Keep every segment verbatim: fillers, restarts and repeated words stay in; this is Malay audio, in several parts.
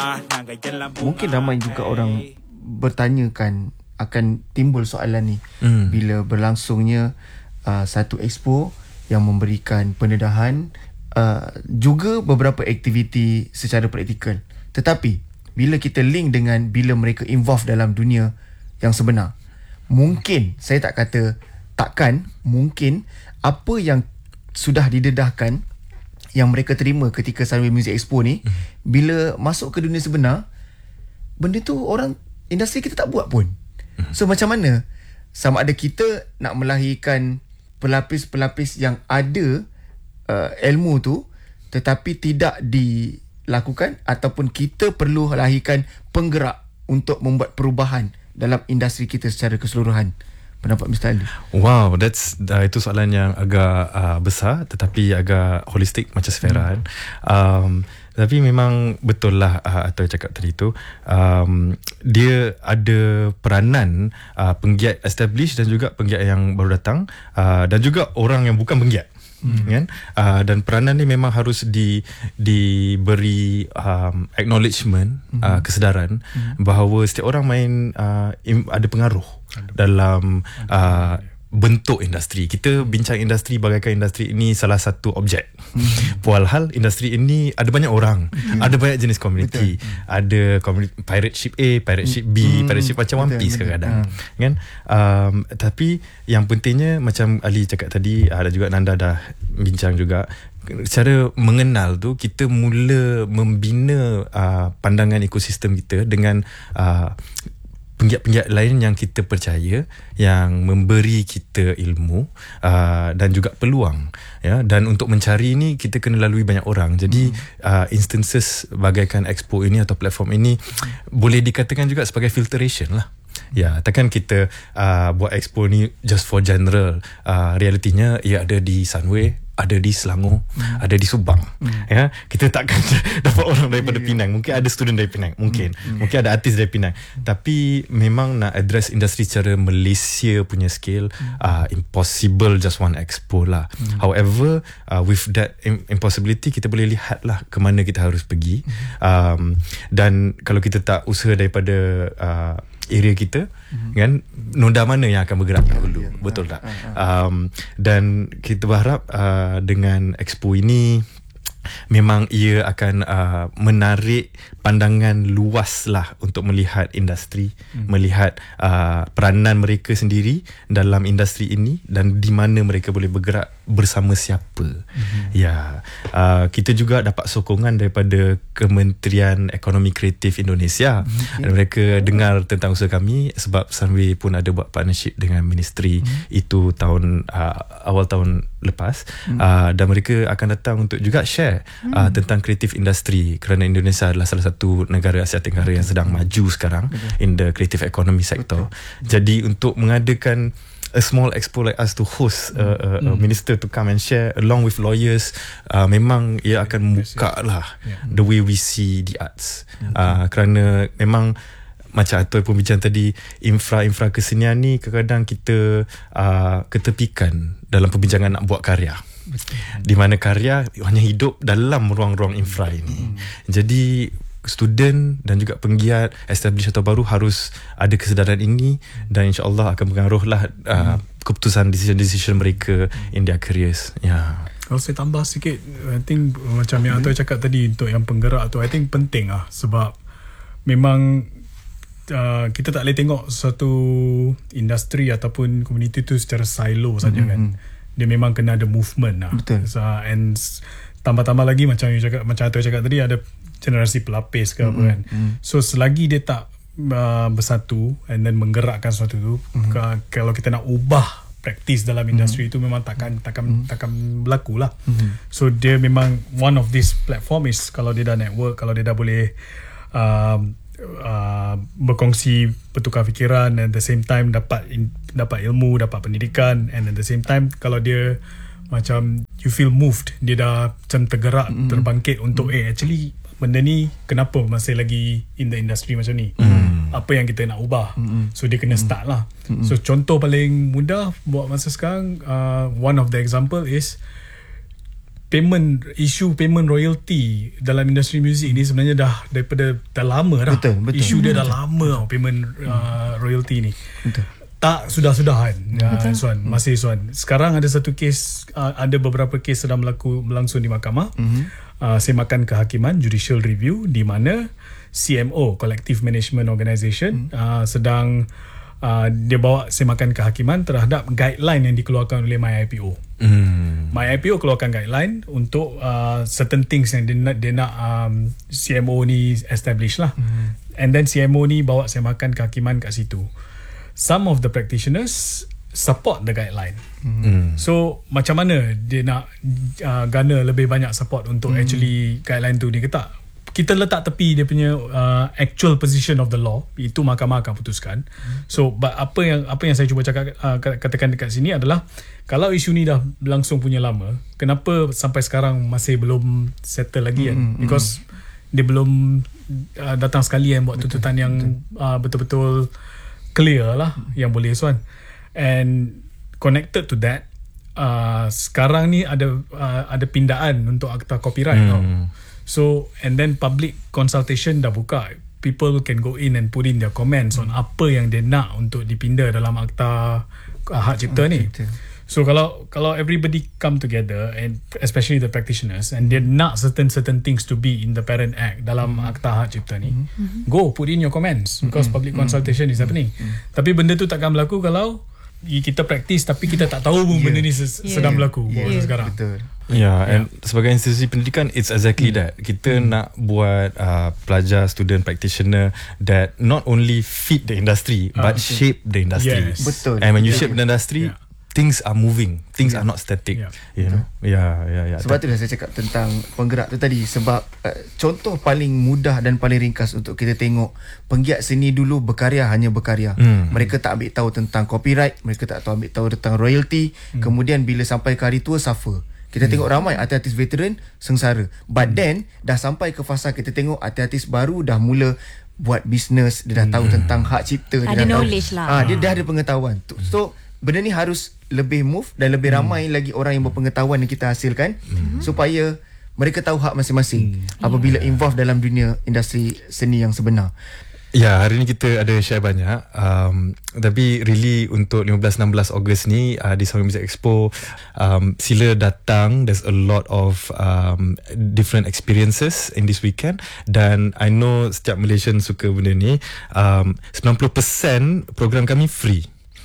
Mungkin ramai juga orang bertanyakan, akan timbul soalan ni mm. bila berlangsungnya uh, satu expo yang memberikan pendedahan, uh, juga beberapa aktiviti secara praktikal. Tetapi bila kita link dengan bila mereka involve dalam dunia yang sebenar, mungkin, saya tak kata takkan, mungkin apa yang sudah didedahkan yang mereka terima ketika Sunway Music Expo ni, mm. bila masuk ke dunia sebenar, benda tu orang, industri kita tak buat pun. mm. So macam mana sama ada kita nak melahirkan pelapis-pelapis yang ada uh, ilmu tu tetapi tidak dilakukan, ataupun kita perlu lahirkan penggerak untuk membuat perubahan dalam industri kita secara keseluruhan. Pendapat Mister Ali? Wow, that's uh, itu soalan yang agak uh, besar tetapi agak holistik macam Sfera. Hmm. Um, tapi memang betul lah uh, atau cakap tadi tu, um, dia ada peranan uh, penggiat established dan juga penggiat yang baru datang, uh, dan juga orang yang bukan penggiat. Hmm. Kan? Uh, dan peranan ni memang harus di diberi um, acknowledgement, hmm. uh, kesedaran hmm. bahawa setiap orang main uh, im, ada pengaruh ada. dalam uh, bentuk industri. Kita bincang industri bagaikan industri ini salah satu objek. Hmm. Walhal industri ini ada banyak orang, hmm. ada banyak jenis komuniti. Ada community, pirate ship A, pirate ship B, hmm. pirate ship macam One Piece kadang-kadang. Hmm. Kan? Um, tapi yang pentingnya macam Ali cakap tadi, ada juga Nanda dah bincang juga, cara mengenal tu kita mula membina uh, pandangan ekosistem kita dengan uh, penggiat-penggiat lain yang kita percaya, yang memberi kita ilmu uh, dan juga peluang, ya. Dan untuk mencari ni kita kena lalui banyak orang. Jadi hmm. uh, instances bagaikan expo ini atau platform ini hmm. boleh dikatakan juga sebagai filtration lah. Ya, takkan kita uh, buat expo ni just for general. Uh, realitinya ia ada di Sunway, ada di Selangor, hmm. ada di Subang. Hmm. Ya, kita takkan dapat orang daripada yeah. Penang. Mungkin ada student dari Penang, mungkin. Hmm. Mungkin ada artis dari Penang. Hmm. Tapi memang nak address industri secara Malaysia punya scale, hmm. uh, impossible just one expo lah. Hmm. However, uh, with that impossibility, kita boleh lihat lah ke mana kita harus pergi. Hmm. Um, dan kalau kita tak usaha daripada uh, area kita, mm-hmm. kan, noda mana yang akan bergerak dahulu, yeah, yeah. betul tak? Uh, uh. Um, dan kita berharap uh, dengan expo ini memang ia akan uh, menarik pandangan luas lah untuk melihat industri, hmm. melihat uh, peranan mereka sendiri dalam industri ini dan di mana mereka boleh bergerak bersama siapa. Hmm. Ya, uh, kita juga dapat sokongan daripada Kementerian Ekonomi Kreatif Indonesia. Hmm. Dan mereka oh. dengar tentang usaha kami sebab Sunway pun ada buat partnership dengan ministry hmm. itu tahun uh, awal tahun lepas, hmm. uh, dan mereka akan datang untuk juga share hmm. uh, tentang kreatif industri, kerana Indonesia adalah salah satu negara Asia Tenggara yang sedang maju sekarang Betul. in the creative economy sector. Betul. Jadi untuk mengadakan a small expo like us to host uh, uh, hmm. a minister to come and share along with lawyers, uh, memang ia akan buka lah yeah. the way we see the arts. Hmm. Uh, kerana memang macam Atoy pun bincang tadi, infra-infra kesenian ni kadang-kadang kita uh, ketepikan dalam perbincangan nak buat karya. Betul. Di mana karya hanya hidup dalam ruang-ruang infra ini. Hmm. Jadi student dan juga penggiat established atau baru harus ada kesedaran ini, dan insya-Allah akan mengaruhlah uh, hmm. keputusan decision-decision mereka in their careers. Ya. Yeah. Kalau saya tambah sikit, I think macam yang Atoy cakap tadi, untuk yang penggerak tu, I think penting lah, sebab memang Uh, kita tak boleh tengok satu industri ataupun komuniti tu secara silo saja, mm-hmm. kan. Dia memang kena ada movement lah. Betul. So, and tambah-tambah lagi macam you cakap, macam Atoy cakap tadi, ada generasi pelapis ke, mm-hmm. apa kan. Mm-hmm. So selagi dia tak uh, bersatu and then menggerakkan sesuatu tu, mm-hmm. k- kalau kita nak ubah praktis dalam industri mm-hmm. itu memang takkan takkan mm-hmm. takkan berlaku lah. Mm-hmm. So dia memang one of this platform is, kalau dia dah network, kalau dia dah boleh um, Uh, berkongsi, bertukar fikiran, and at the same time dapat in, dapat ilmu, dapat pendidikan, and at the same time kalau dia macam you feel moved, dia dah macam tergerak, mm. terbangkit untuk mm. eh actually benda ni kenapa masih lagi in the industry macam ni, mm. apa yang kita nak ubah, mm. so dia kena start lah. mm. So contoh paling mudah buat masa sekarang, uh, one of the example is payment, isu payment royalty dalam industri muzik ni sebenarnya dah daripada dah lama dah. Betul, betul. Isu dia dah lama tau, payment uh, royalty ni. Betul. Tak sudah-sudahan ya, Suan, masih Suan. Sekarang ada satu kes, uh, ada beberapa kes sedang berlaku berlangsung di mahkamah. Mm-hmm. Uh, Semakan Kehakiman Judicial Review, di mana C M O, Collective Management Organisation, mm. uh, sedang uh, dia bawa semakan kehakiman terhadap guideline yang dikeluarkan oleh My I P O. Mm. My I P O keluarkan guideline untuk uh, certain things yang dia nak, dia nak um, C M O ni establish lah. Mm. And then C M O ni bawa semakan kehakiman kat situ. Some of the practitioners support the guideline. Mm. So macam mana dia nak uh, garner lebih banyak support untuk mm. actually guideline tu ni ke tak? Kita letak tepi dia punya uh, actual position of the law, itu mahkamah akan putuskan. Mm. So but apa yang apa yang saya cuba cakap uh, katakan dekat sini adalah, kalau isu ni dah berlangsung punya lama, kenapa sampai sekarang masih belum settle lagi kan? Mm. Because mm. dia belum uh, datang sekali yang buat tuntutan betul, yang betul. Uh, betul-betul clear lah yang boleh Suan. And connected to that, uh, sekarang ni ada uh, ada pindaan untuk akta copyright hmm. tau. So and then public consultation dah buka. People can go in and put in their comments hmm. on apa yang dia nak untuk dipinda dalam akta uh, hak cipta hmm, ni. Cipta. So kalau kalau everybody come together, and especially the practitioners, and they nak certain certain things to be in the parent act dalam mm-hmm. akta hak cipta ni, mm-hmm. go put in your comments, because mm-hmm. public consultation mm-hmm. is happening. Mm-hmm. Tapi benda tu takkan berlaku kalau kita praktis tapi kita tak tahu pun yeah. benda ni ses- yeah. sedang berlaku yeah. Yeah. sekarang. Betul. Ya, yeah, and yeah. sebagai institusi pendidikan, it's exactly mm. that. Kita mm. nak buat uh, pelajar, student, practitioner that not only fit the industry, uh, but okay. shape the industry. Yes. Betul. And when you yeah. shape the industry, yeah. things are moving, things yeah. are not static. Yeah. You know, yeah, yeah, yeah. Sebab tu dah saya cakap tentang penggerak tu tadi. Sebab uh, contoh paling mudah dan paling ringkas untuk kita tengok, penggiat seni dulu berkarya hanya berkarya. Hmm. Mereka tak ambil tahu tentang copyright, mereka tak tahu ambil tahu tentang royalty. Hmm. Kemudian bila sampai ke hari tua, suffer. Kita hmm. tengok ramai artis-artis veteran sengsara. But hmm. then dah sampai ke fasa kita tengok artis-artis baru dah mula buat bisnes, dia dah tahu hmm. tentang hak cipta, dia ada dah knowledge tahu, lah. ah, dia dah ada pengetahuan. So benda ni harus lebih move dan lebih ramai hmm. lagi orang yang berpengetahuan yang kita hasilkan hmm. supaya mereka tahu hak masing-masing hmm. apabila yeah. involve dalam dunia industri seni yang sebenar. Ya, hari ni kita ada share banyak, um, tapi really untuk lima belas enam belas Ogos ni uh, di Sunway Music Expo, um, sila datang. There's a lot of um, different experiences in this weekend, dan I know setiap Malaysian suka benda ni. um, sembilan puluh peratus program kami free.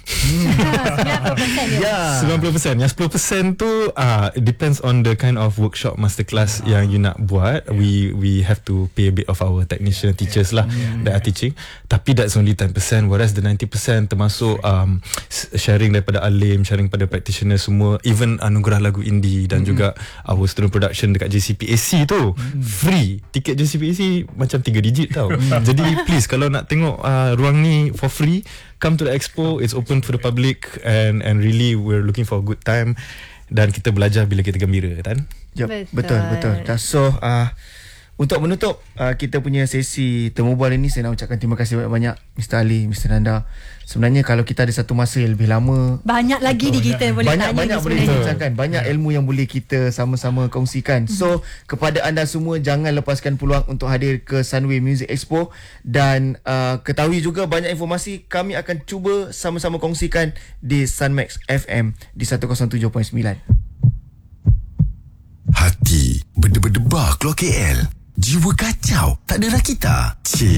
sembilan puluh peratus Yeah. sembilan puluh peratus. Yang sepuluh peratus tu uh, it depends on the kind of workshop, masterclass uh. yang you nak buat. Yeah. We we have to pay a bit of our technician teachers yeah. lah yeah. that are teaching. Tapi that's only ten percent, whereas the ninety percent termasuk um, sharing daripada alim, sharing pada practitioner semua, even anugerah lagu indie dan mm-hmm. juga our student production dekat J C P A C tu mm-hmm. free. Tiket J C P A C macam tiga digit tau. Jadi please, kalau nak tengok uh, ruang ni for free, come to the expo. It's open for the public, and and really we're looking for a good time, dan kita belajar bila kita gembira kan. Yep, betul betul. betul. So uh, untuk menutup uh, kita punya sesi temu bual ini, saya nak ucapkan terima kasih banyak-banyak Mister Ali, Mister Nanda. Sebenarnya kalau kita ada satu masa yang lebih lama, banyak lagi di kita boleh banyak, tanya banyak boleh bincangkan, banyak yeah. ilmu yang boleh kita sama-sama kongsikan. So kepada anda semua, jangan lepaskan peluang untuk hadir ke Sunway Music Expo, dan uh, ketahui juga banyak informasi kami akan cuba sama-sama kongsikan di Sunmax F M di seratus tujuh perpuluhan sembilan. Hati berdebar-debar keluar K L. Jiwa kacau, tak ada rakita. Cik.